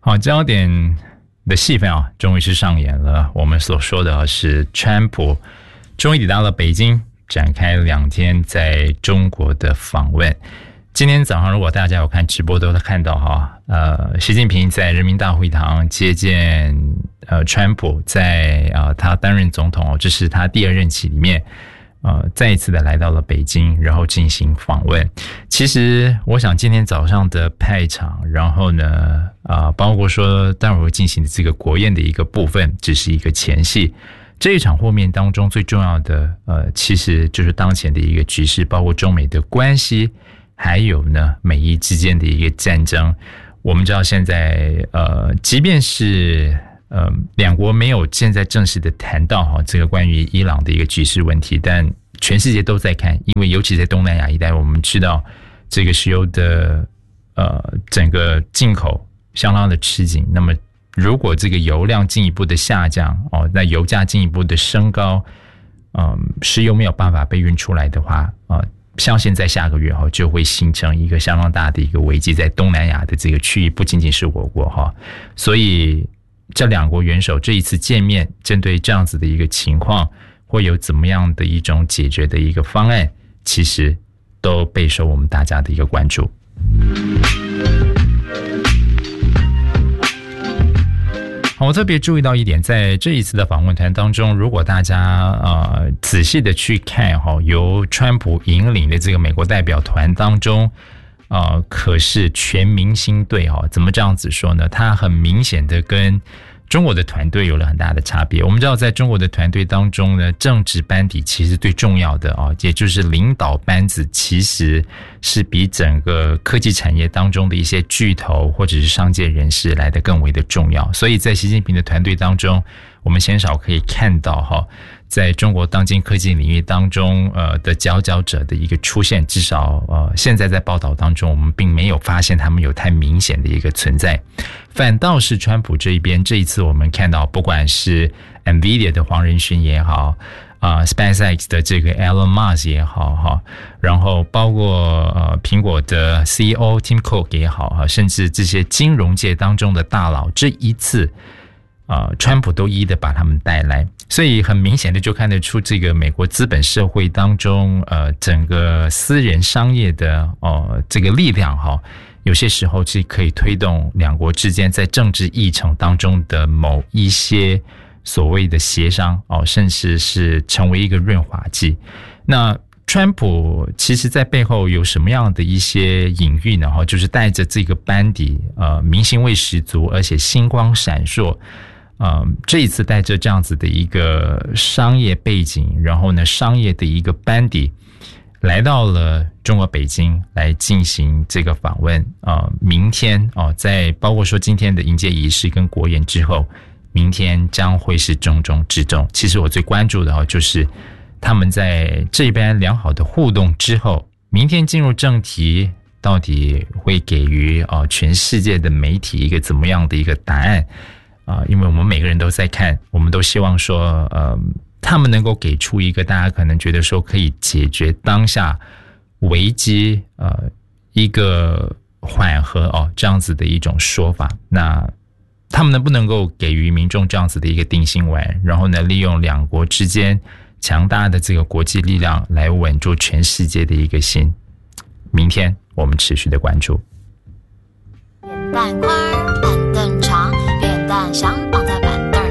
好，焦点的戏份啊，终于是上演了。我们所说的是川普终于抵达了北京，展开2天在中国的访问。今天早上如果大家有看直播都看到哈，习近平在人民大会堂接见川普，在他担任总统，这是他第2任期里面再一次的来到了北京，然后进行访问。其实我想今天早上的派场，然后呢包括说待会儿会进行的这个国宴的一个部分，只是一个前戏。这一场会面当中最重要的其实就是当前的一个局势，包括中美的关系，还有呢美伊之间的一个战争。我们知道现在即便是两国没有现在正式的谈到这个关于伊朗的一个局势问题，但全世界都在看，因为尤其在东南亚一带，我们知道这个石油的整个进口相当的吃紧。那么如果这个油量进一步的下降那油价进一步的升高，石油没有办法被运出来的话像现在下个月就会形成一个相当大的一个危机，在东南亚的这个区域，不仅仅是我国所以这2国元首这一次见面，针对这样子的一个情况，会有怎么样的一种解决的一个方案，其实都备受我们大家的一个关注。我特别注意到一点，在这一次的访问团当中，如果大家仔细的去看由川普引领的这个美国代表团当中可是全明星队怎么这样子说呢？他很明显的跟中国的团队有了很大的差别。我们知道在中国的团队当中呢，政治班底其实最重要的也就是领导班子，其实是比整个科技产业当中的一些巨头或者是商界人士来得更为的重要。所以在习近平的团队当中，我们鲜少可以看到在中国当今科技领域当中的佼佼者的一个出现，至少现在在报道当中我们并没有发现他们有太明显的一个存在。反倒是川普这一边，这一次我们看到不管是 NVIDIA 的黄仁勋也好SpaceX 的这个 Elon Musk 也好然后包括苹果的 CEO Tim Cook 也好甚至这些金融界当中的大佬，这一次川普都一一的把他们带来，所以很明显的就看得出这个美国资本社会当中整个私人商业的这个力量有些时候是可以推动2国之间在政治议程当中的某一些所谓的协商甚至是成为一个润滑剂。那川普其实在背后有什么样的一些隐喻呢？就是带着这个班底明星味十足，而且星光闪烁。这一次带着这样子的一个商业背景，然后呢商业的一个班底来到了中国北京来进行这个访问。明天在包括说今天的迎接仪式跟国宴之后，明天将会是重中之重。其实我最关注的就是他们在这边良好的互动之后，明天进入正题，到底会给予全世界的媒体一个怎么样的一个答案因为我们每个人都在看，我们都希望说他们能够给出一个大家可能觉得说可以解决当下危机一个缓和这样子的一种说法。那他们能不能够给予民众这样子的一个定心丸，然后呢利用2国之间强大的这个国际力量来稳住全世界的一个心？明天我们持续的关注。 板块